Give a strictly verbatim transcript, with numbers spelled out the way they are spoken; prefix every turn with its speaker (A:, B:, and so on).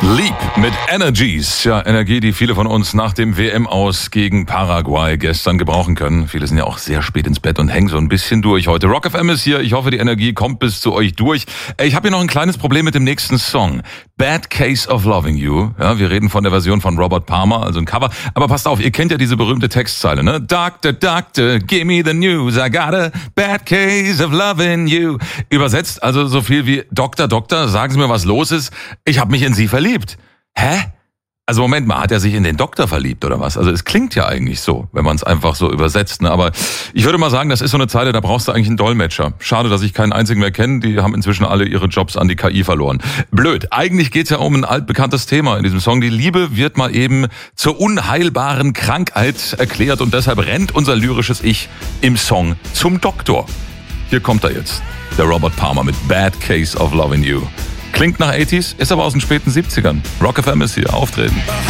A: Leap mit Energies. Ja, Energie, die viele von uns nach dem W M-Aus gegen Paraguay gestern gebrauchen können. Viele sind ja auch sehr spät ins Bett und hängen so ein bisschen durch heute. Rock F M ist hier. Ich hoffe, die Energie kommt bis zu euch durch. Ich habe hier noch ein kleines Problem mit dem nächsten Song. Bad Case of Loving You. Ja, wir reden von der Version von Robert Palmer, also ein Cover. Aber passt auf, ihr kennt ja diese berühmte Textzeile, ne? Doctor, Doctor, give me the news. I got a bad case of loving you. Übersetzt also so viel wie Doktor, Doktor, sagen Sie mir, was los ist. Ich habe mich in Sie verliebt. Hä? Also Moment mal, hat er sich in den Doktor verliebt oder was? Also es klingt ja eigentlich so, wenn man es einfach so übersetzt. Ne? Aber ich würde mal sagen, das ist so eine Zeile, da brauchst du eigentlich einen Dolmetscher. Schade, dass ich keinen einzigen mehr kenne. Die haben inzwischen alle ihre Jobs an die K I verloren. Blöd. Eigentlich geht's ja um ein altbekanntes Thema in diesem Song. Die Liebe wird mal eben zur unheilbaren Krankheit erklärt und deshalb rennt unser lyrisches Ich im Song zum Doktor. Hier kommt er jetzt. Der Robert Palmer mit Bad Case of Loving You. Klingt nach achtziger, ist aber aus den späten siebzigern. Rock F M ist hier, auftreten.